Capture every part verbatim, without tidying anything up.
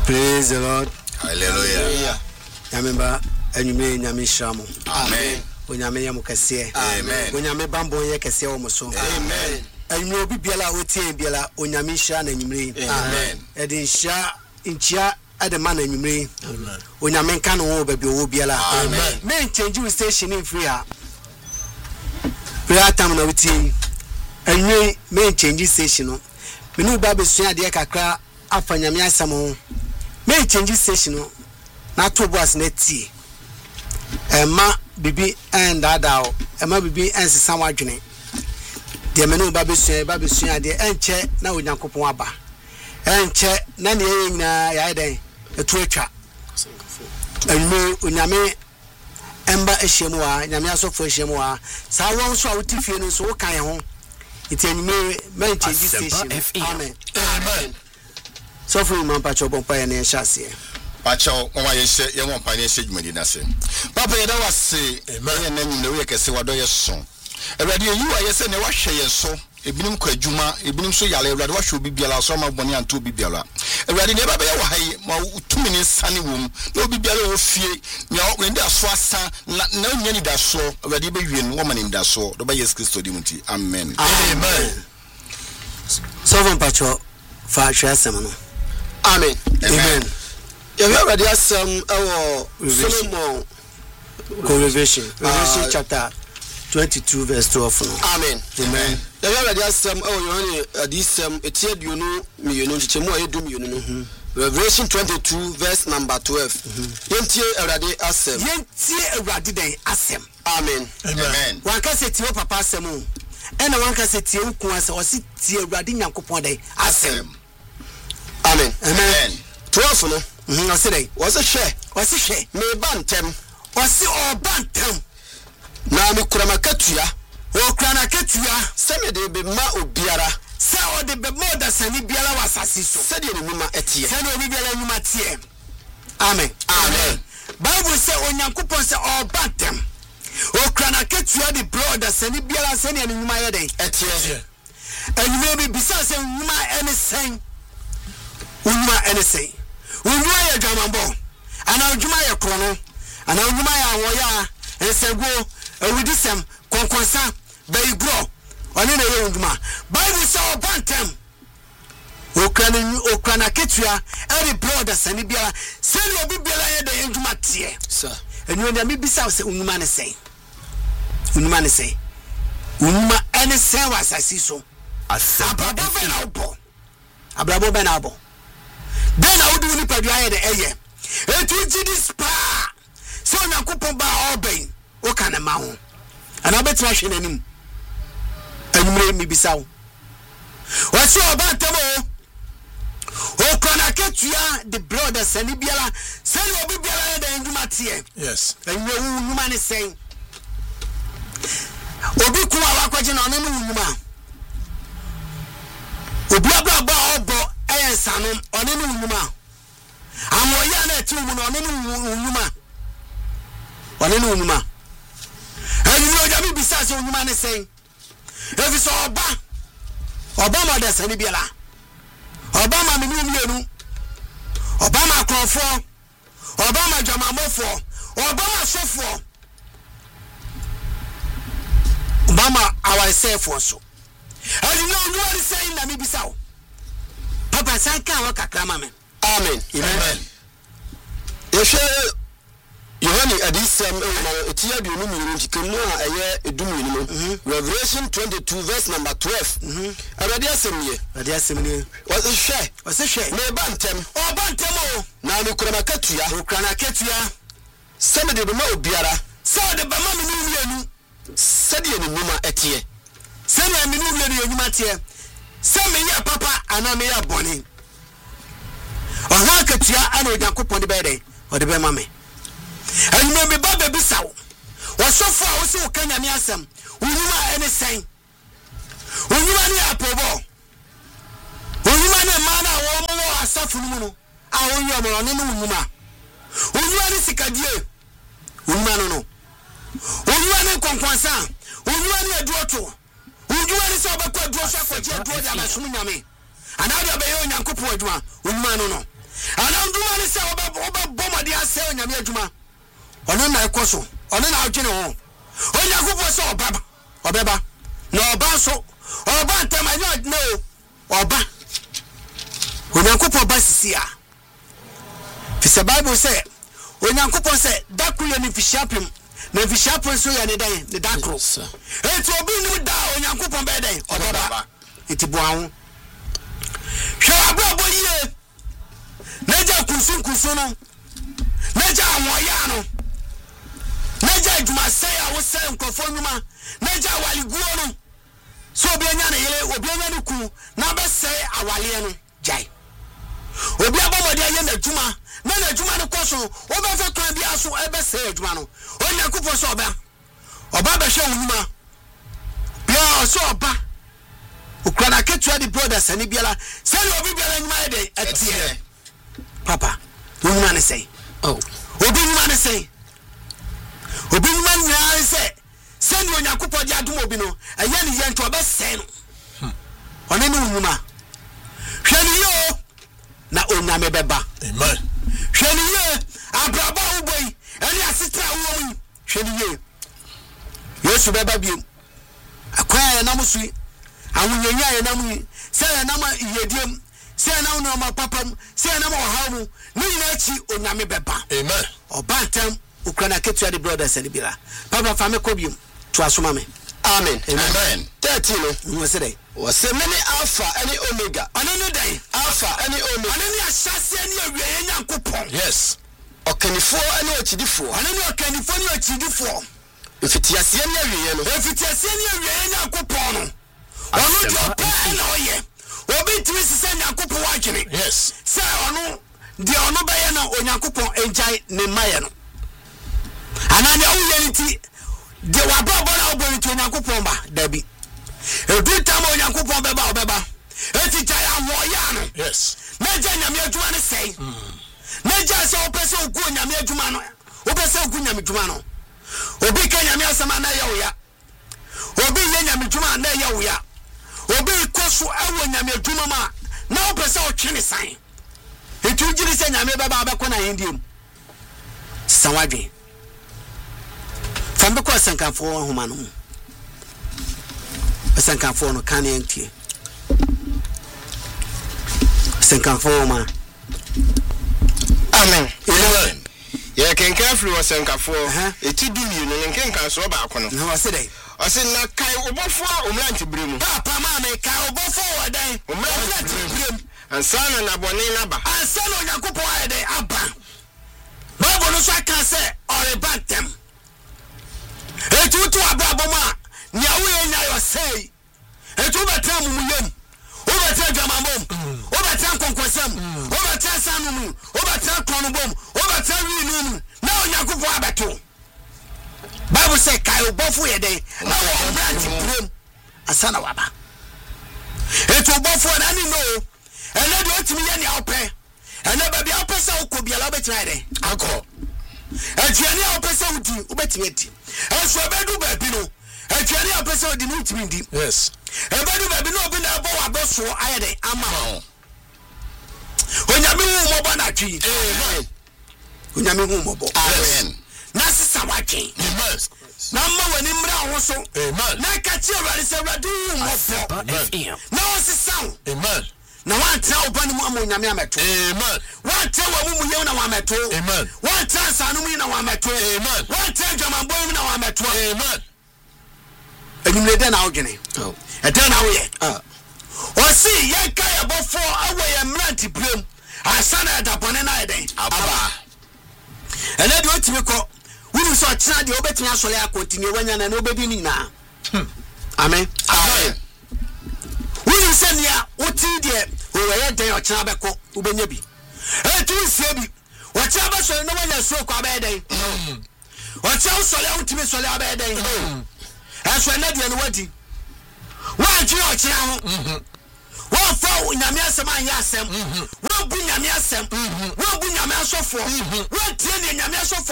Praise the Lord. Hallelujah. Yamemba enyume nyame shamo. Amen. Onyame yam kese. Amen. Onyame bambo ye kese wo mo so. Amen. Enyume obi biala otie biala onyame sha na enyumre. Amen. Edin sha inchia ade man enyumre. Amen. Onyame nka no wo baby wo biala. Amen. Men change we station in free ha. Prayer time na wutie. Enyume men change station no. Menu ba besua de kakra afanyame asamo. Men change station no. Na to boas na tie. Emma bibi and adao. Emma bibi and sesa wadwene. De menu ba besua ba besua de enche na onyankopon aba. Enche na ne nyina ya den etu atwa. Enu onyame emba ehyemu a nyame asofo ehyemu a sa won so a wotifie no so wo kan ho. Itienime men change station. Amen. Amen. So for man pacho bon pa ya na hyase. Pacho mama yeshe ye won pa na yeshe dwumadi na se. Papa ye da wase ye na nyim na we kese wado ye so. Ewrade yi wa yese ne wa hwe ye so. Ebinim kwa adwuma, ebinim so yale ewrade wa hwe obi biala so ma boni anto obi biala. Ewrade ne ba be ye wa hayi ma utumi ne sane wom. Na obi biala wo fie, nya we nda so asa na na nya ni da so. Ewrade be wie no wo ma ni da so. Do ba Yesu Kristo di muti. Amen. Amen. So for pacho fa hwe asem no. Amen. Amen. You hear already some our Solomon Revelation, Revelation uh, chapter twenty-two verse twelve. Amen. Amen. You hear already some our Yohane this um etied you know me you know chemo edum you know. Revelation twenty-two verse number twelve. Yentie already asem. Yentie already den asem. Amen. Amen. Wan ka se tie papa asem o. E na wan ka se tie nku asem o si tie already nyankopon den asem. Amen. Amen. twelve no. Mhm, ose dey. What's a share? Ose hwe. Me bantem. Ose obantem. Na me kura makatua. O kura na katua. Se me de be ma obiara. Se o de be mo da sani biara wasasi so. Se de nyuma etie. Se de obi biara nyuma tie. Amen. Amen. Bible say onyankopon se obantem. O kura na katua de brother sani biara sani ene nyuma ye den. Etie. Enyuma bi bisa se nyuma ene sen. Nyuma ene sen. Unwa ya dwamambo ana udwuma ya krono ana udwuma ya awoya ensego ewudisem konkonsa bayigro oni na ye udwuma Bible say obantem okran okran ketua every brother sani biara sani obi biara ye de udwuma tie sir enu ndia me bisa se unwuma ne sen unwuma ne sen unwuma ene sen wasasi so asaba be na obo abrabo be na obo then I would do ni padu aye de eye etu ji this pa so nyankopon ba obey o kana ma ho ana betra hwe nanim anumre mi bisawo o se obantamo o kana ketua the brothers ani biala say obi biala de nduma tie yes anwe wu nduma ne sen obi ku awa kwaje na ono no nduma obi abra ba obo ayen sanom one no nwuma amoya na eti mu no one no nwuma one no nwuma ani no ja mi bisa se nwuma ne sen efi so oba oba ma da sani biela oba ma minu mienu oba ma krofo oba ma jamamofo oba ma sofo oba ma our self so ani no nwuma ne sen na mi bisa o Papa sanka wa kakrama men. Amen. Amen. Yeshe Yohane adisem e etia du no mu ntikemu a eye edum ni Revelation twenty-two verse number twelve. Mhm. Awade asem ye. Awade asem ni. Wase hwe. Wase hwe. Me bantem. O bantem o. Na me kura makatua. O kura na katua. Se me de be ma obiara. Se de be ma me ni wienu. Se de ni numa etie. Se na me ni wienu enyuma tie. Se me ya papa ana me ya boni oha katua ana ojankopon de be de o de be ma me anuma me ba be bisawo wasofo a wo se o kanya me asem unuma ene sen unuma ni apobo unuma ni mana wo mo asafu nu no a wo yo mo ne no unuma unuma ni sikadie unuma no no unuma ni konkwansa unuma ni eduoto unuma ni so ba kwa duo so kwa je duo da na sunu nyame anade be yo nyankopon aduma unuma no no ana nduma ne se oba oba bomade ase onyame adwuma ono na ekoso ono na adwene ho onyankopɔ se obaba obeba na oba so oba ntamanya no oba onyankopɔ ba sisia fisa bible say onyankopɔ se dakuye ni fishiapem na fishiapem so ya ne dan ne dakro enti obi ni da onyankopɔ ba dan obaba enti boawo hwe abrabo yie naja kunsun kunsun no naja amoya no naja adwuma sai a wo sai nkofo nwuma naja awaliguo no so obi anya ne yele obi anya ne ku na be sai awale no jai obi abomode aye na adwuma na na adwuma no koso oba fa kan bia so e be sai adwuma no onya kupo so oba oba be hwe nwuma bia so oba ukwana ketua di brothers ani biala sai obi biala nwuma e de atie papa nwuma ne sai oh obi nwuma ne sai obi nwuma ne sai sai ni onya kupo di adum obi no aya ni ye nto oba sai no one ne nwuma hwe ni yo na onyame beba amen hwe ni ye abraba uboi ani asitra wo yi hwe ni ye yesu beba biem akwaya ya namusui awunyanya ya namu se ya nama yediem se ya namu no mapapam se ya nama ohamu ni nyina chi onyame beba amen obantam ukrana ketua the brothers and bira papa fame kobiem to asoma me amen amen thirteen no we say was many alpha any omega anani dai alpha any omega anani ahyase ani awie nyankopon yes okanifo any ochidifo anani okanifo ni ochidifo ifitiase ani awie no ifitiase ani awie nyankopon no ono de pa na oye obi timi sise nyankopon wadwene yes se ono de ono baye na onyankopon enjai ne maye no anani awuye nti de wababa na oboni to nyankopon ba dabi edu tam onyankopon beba obeba eti jaya woya no yes meja nyame adwuma ne sei meja se opese ogu nyame adwuma no opese ogu nyame adwuma no obi ka nyame asama na yawya obi ye nyame adwuma na yawya obi koso awo nyame adwuma ma na opese otwene san etu giri se nyame beba abekọ na yendiem sawadwe fambe ko sankafo homa no sankafo no kan yantie sankafo ma amen amen ye kenka free was sankafo eti du mi no kenka so ba akono no wase dai ose na kai obofo omlanti bremu papa ma me kai obofo wadai omlanti bremu ansana na bone na ba ansana onyakopo wadai aba babo no so aka se orebantem etu tu ababoma nyawo enya yo sei etu betra mumuyem o betra jamamom o betra konkwasam o betra sanum o betra tonobom o betra winum na onyakopo abeto bible say kai obofo yede na wo branch prem asana waba etu obofo na ni no ene de otimi ye ni awpe ene ba bia opesa okobiala obetra ide akọ etiani opesa udi obetimi edi eso bedu ba bi no etiani opesa udi no utimi ndi yes ebedu ba bi no obi na bo wa boso ayede ama onyame hu mo bo na twi amen onyame hu mo bo amen na sisa watwe amen na ma wani mra ho so amen na ka chi awari se awradu hu mo bo na o sisa amen na wantra obani mu amonyame ameto amen wantra wa mu mu na wa ameto amen wantra sanu mu na wa ameto amen wantra jamambo mu na wa ameto amen enyumle de na odwene oh e de na wo ye ah o si ye ka ye bofo awe ye mranti brem asana da bone na eden aba ene de otimi ko wuru so kira de obetimi asole akontinue wanya na na obedi ni na amen amen wuru se nia oti de o ye den o kira beko ubenya bi etu sie bi o kira ba so na wanya so kwa ba eden o kira sole otimi sole aba eden eso na de no wadi wa kira o kira ho wa fa nyame asem anya asem wa bu nyame asem wa bu nyame asofo wa tie ne nyame asofo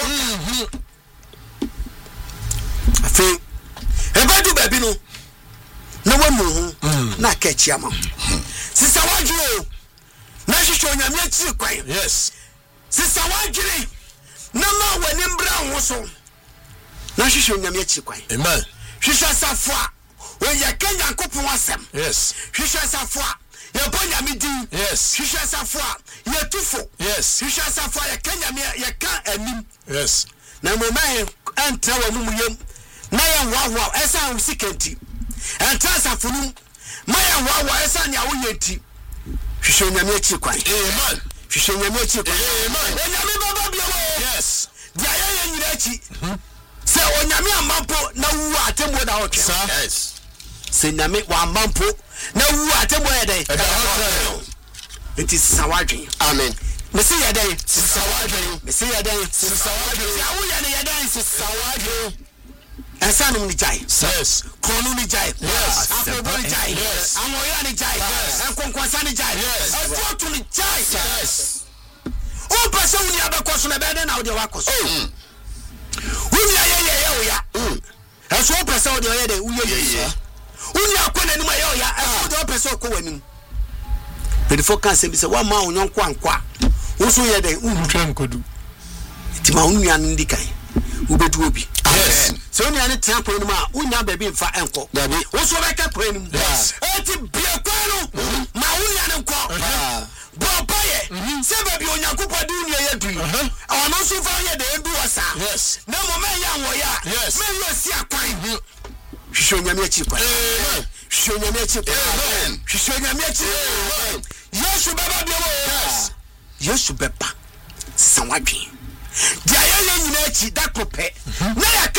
afi ebadu baby no na wa mu hu na ka chiama sisa waju na hwehwɛ onyame akyi kwan yes sisa wadwene na ma wani mbra ho so na hwehwɛ onyame akyi kwan amen hwehwɛ safo a oyɛ kanya nkopon asɛm yes hwehwɛ safo a yɛ bɔ nyame din yes hwehwɛ safo a yɛ tufo yes hwehwɛ safo a yɛ kanya me yɛ ka anim yes na mo mai entra wa mumuyem na yɛ nwawa ɛsa wo sikanti entra safo num ma yɛ nwawa ɛsa ne awo yɛnti hwehwɛ nyame akyi kwan amen hwehwɛ nyame akyi kwan amen onyame baba bia wo yes dia yɛ yɛ nyira akyi sɛ onyame amampo na wu atembo da hotwe yes sɛ nyame wa amampo na wu atembo yɛ dai it is sawadwen amen mesi yɛ dai sawadwen mesi yɛ dai sawadwen ya wo yɛ ne yɛ dai sawadwen ɛsa no ni jai yes kono ni jai yes afebo ni jai yes amoya ni jai enkonkwasa ni jai yes afoto ni jai yes o pese uni abekoso na bede na wo de wakoso uni aye ye ye o ya eso o pese o de ye de uye ye uni akona ni ma ye o ya eso de o pese o ko wanim pedifo kan se bi se wa ma onyon kwa nkwa wo so ye de unu twa nkodu ti ma unu ya ndi kan ubedu obi yes so unu ya ne tran kwa nim a unya ba bi mfa enko dabi wo so be ka kwa nim yes eti bia kwa no ma unya ne nko bopaye se ba bi onyakopa di unu ye dui ono so fa ye de edu osa yes na mo me ya wo ya yes me yo si akwan hwehwɛ nyame akyi kwan amen hwehwɛ nyame akyi kwan amen hwehwɛ nyame akyi amen yesu baba bi wo yes yesu baba sawadwen dia ye nyina akyi da kopɛ na ya